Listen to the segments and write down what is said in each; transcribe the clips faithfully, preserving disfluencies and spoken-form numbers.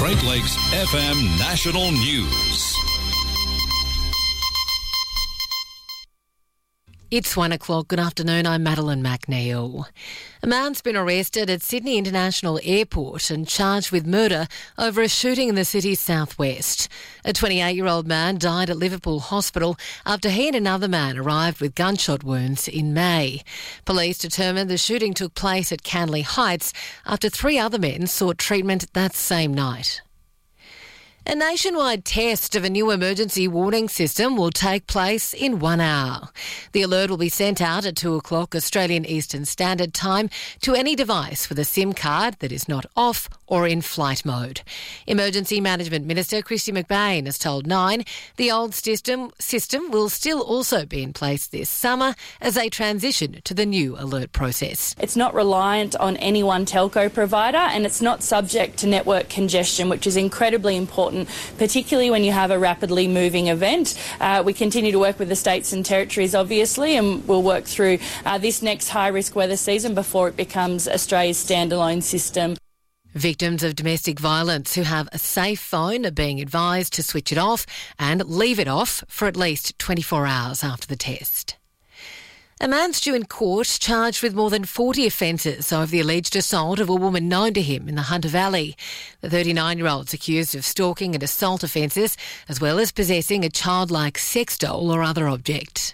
Great Lakes F M National News. It's one o'clock. Good afternoon. I'm Madeline McNeil. A man's been arrested at Sydney International Airport and charged with murder over a shooting in the city's southwest. A twenty-eight-year-old man died at Liverpool Hospital after he and another man arrived with gunshot wounds in May. Police determined the shooting took place at Canley Heights after three other men sought treatment that same night. A nationwide test of a new emergency warning system will take place in one hour. The alert will be sent out at two o'clock Australian Eastern Standard Time to any device with a SIM card that is not off or in flight mode. Emergency Management Minister Kristy McBain has told Nine the old system, system will still also be in place this summer as they transition to the new alert process. It's not reliant on any one telco provider and it's not subject to network congestion, which is incredibly important, particularly when you have a rapidly moving event. Uh, we continue to work with the states and territories, obviously, and we'll work through uh, this next high-risk weather season before it becomes Australia's standalone system. Victims of domestic violence who have a safe phone are being advised to switch it off and leave it off for at least twenty-four hours after the test. A man's due in court charged with more than forty offences over the alleged assault of a woman known to him in the Hunter Valley. The thirty-nine-year-old's accused of stalking and assault offences, as well as possessing a childlike sex doll or other object.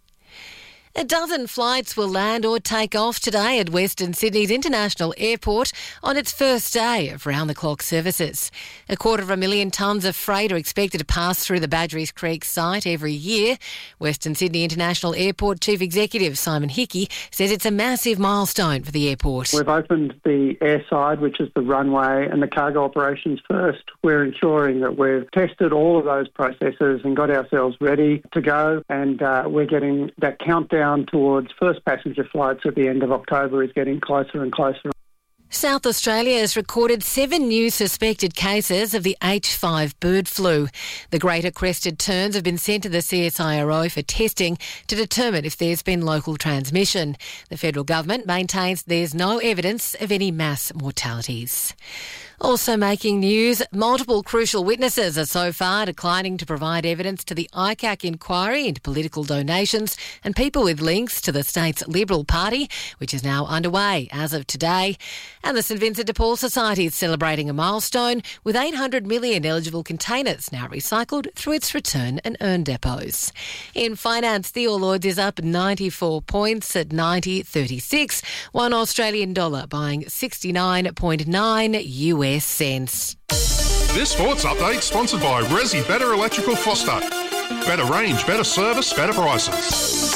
A dozen flights will land or take off today at Western Sydney's International Airport on its first day of round-the-clock services. A quarter of a million tonnes of freight are expected to pass through the Badgerys Creek site every year. Western Sydney International Airport Chief Executive Simon Hickey says it's a massive milestone for the airport. We've opened the airside, which is the runway, and the cargo operations first. We're ensuring that we've tested all of those processes and got ourselves ready to go, and uh, we're getting that countdown towards first passenger flights at the end of October is getting closer and closer. South Australia has recorded seven new suspected cases of the H five bird flu. The greater crested terns have been sent to the C S I R O for testing to determine if there's been local transmission. The federal government maintains there's no evidence of any mass mortalities. Also making news, multiple crucial witnesses are so far declining to provide evidence to the I C A C inquiry into political donations and people with links to the state's Liberal Party, which is now underway as of today. And the St Vincent de Paul Society is celebrating a milestone with eight hundred million eligible containers now recycled through its return and earn depots. In finance, the All Ords is up ninety-four points at ninety thirty-six. One Australian dollar buying sixty-nine point nine U S cents. This sports update sponsored by Resi Better Electrical Foster. Better range, better service, better prices.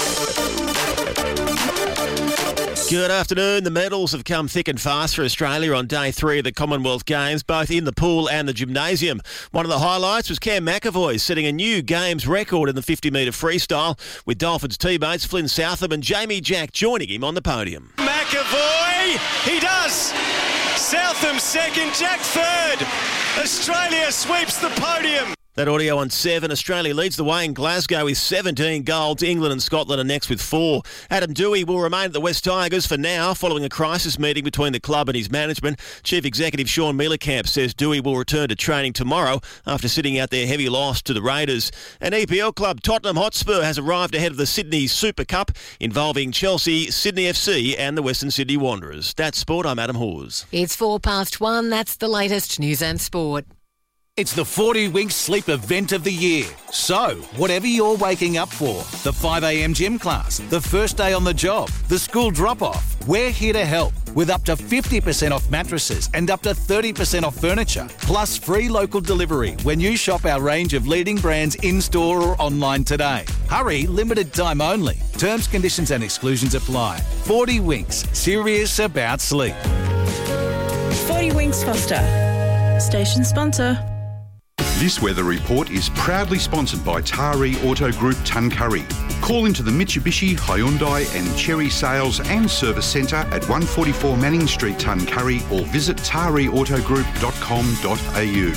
Good afternoon. The medals have come thick and fast for Australia on day three of the Commonwealth Games, both in the pool and the gymnasium. One of the highlights was Cam McAvoy setting a new Games record in the fifty metre freestyle, with Dolphins teammates Flynn Southam and Jamie Jack joining him on the podium. McAvoy, he does! Southam second, Jack third. Australia sweeps the podium. That audio on seven. Australia leads the way in Glasgow with seventeen golds. England and Scotland are next with four. Adam Dewey will remain at the West Tigers for now, following a crisis meeting between the club and his management. Chief Executive Sean Mielecamp says Dewey will return to training tomorrow after sitting out their heavy loss to the Raiders. An E P L club, Tottenham Hotspur, has arrived ahead of the Sydney Super Cup, involving Chelsea, Sydney F C and the Western Sydney Wanderers. That's sport. I'm Adam Hawes. It's four past one. That's the latest news and sport. It's the forty Winks Sleep event of the year. So, whatever you're waking up for, the five a.m. gym class, the first day on the job, the school drop-off, we're here to help with up to fifty percent off mattresses and up to thirty percent off furniture, plus free local delivery when you shop our range of leading brands in-store or online today. Hurry, limited time only. Terms, conditions and exclusions apply. forty Winks, serious about sleep. forty Winks Foster, station sponsor. This weather report is proudly sponsored by Taree Auto Group Tuncurry. Call into the Mitsubishi, Hyundai and Chery Sales and Service Centre at one forty-four Manning Street, Tuncurry, or visit taree auto group dot com dot a u.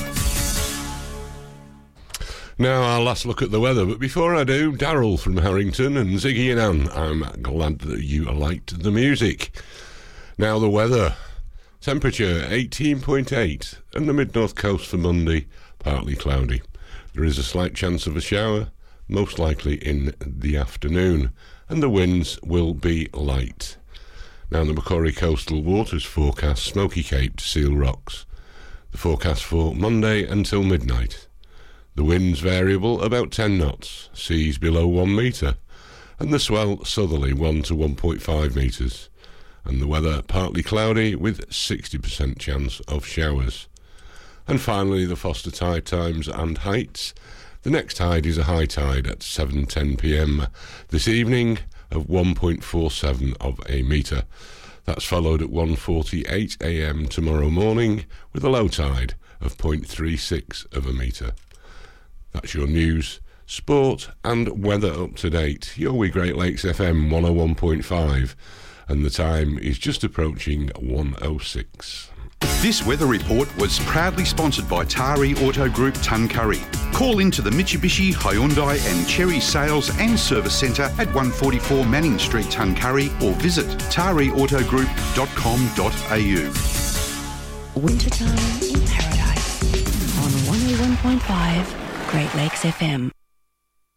Now our last look at the weather, but before I do, Daryl from Harrington and Ziggy and Ann, I'm glad that you liked the music. Now the weather. Temperature eighteen point eight, and the mid-north coast for Monday, partly cloudy. There is a slight chance of a shower, most likely in the afternoon, and the winds will be light. Now the Macquarie Coastal Waters forecast Smoky Cape to Seal Rocks. The forecast for Monday until midnight. The winds variable about ten knots, seas below one metre, and the swell southerly one to one point five metres, and the weather partly cloudy with sixty percent chance of showers. And finally the Foster tide times and heights. The next tide is a high tide at seven ten p m this evening of one point four seven of a metre. That's followed at one forty-eight a m tomorrow morning with a low tide of zero point three six of a metre. That's your news, sport and weather up to date. You're with Great Lakes F M one oh one point five, and the time is just approaching one oh six. This weather report was proudly sponsored by Tari Auto Group Tuncurry. Call into the Mitsubishi, Hyundai and Cherry Sales and Service Centre at one forty-four Manning Street, Tuncurry, or visit tari auto group dot com dot a u. Wintertime in Paradise on one oh one point five Great Lakes F M.